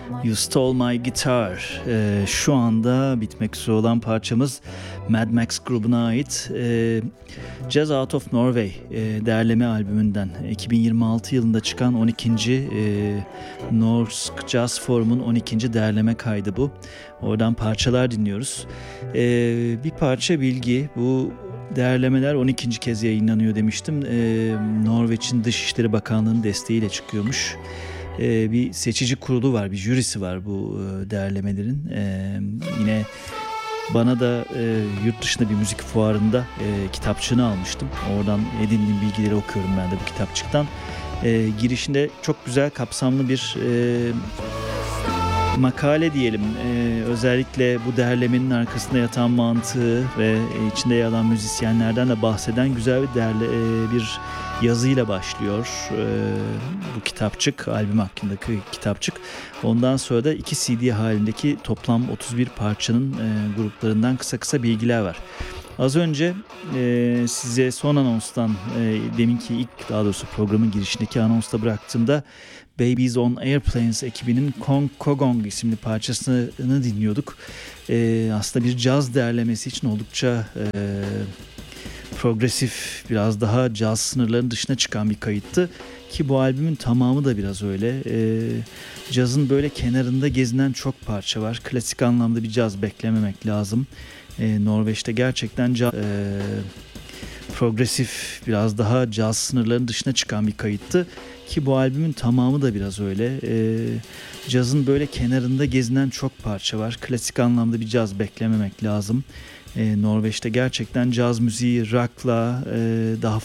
You Stole My Guitar. Şu anda bitmek üzere olan parçamız Mad Max grubuna ait Jazz Out of Norway derleme albümünden 2026 yılında çıkan 12. Norsk Jazz Forum'un 12. derleme kaydı bu. Oradan parçalar dinliyoruz. Bir parça bilgi, bu derlemeler 12. kez yayınlanıyor demiştim. Norveç'in Dışişleri Bakanlığı'nın desteğiyle çıkıyormuş. Bir seçici kurulu var, bir jürisi var bu derlemelerin. Yine bana da yurt dışında bir müzik fuarında kitapçığını almıştım. Oradan edindiğim bilgileri okuyorum ben de bu kitapçıktan. Girişinde çok güzel, kapsamlı bir makale diyelim. Özellikle bu derlemenin arkasında yatan mantığı ve içinde yer alan müzisyenlerden de bahseden güzel bir yazıyla başlıyor bu kitapçık, albüm hakkındaki kitapçık. Ondan sonra da 2 CD halindeki toplam 31 parçanın gruplarından kısa bilgiler var. Az önce size son anonstan, deminki daha doğrusu programın girişindeki anonsta bıraktığımda Babies on Airplanes ekibinin Kong Kogong isimli parçasını dinliyorduk. Aslında bir caz derlemesi için oldukça progresif, biraz daha caz sınırlarının dışına çıkan bir kayıttı. Ki bu albümün tamamı da biraz öyle. Cazın böyle kenarında gezinen çok parça var. Klasik anlamda bir caz beklememek lazım. Norveç'te gerçekten progresif, biraz daha caz sınırlarının dışına çıkan bir kayıttı. Ki bu albümün tamamı da biraz öyle. Cazın böyle kenarında gezinen çok parça var. Klasik anlamda bir caz beklememek lazım. Norveç'te gerçekten caz müziği rock'la daha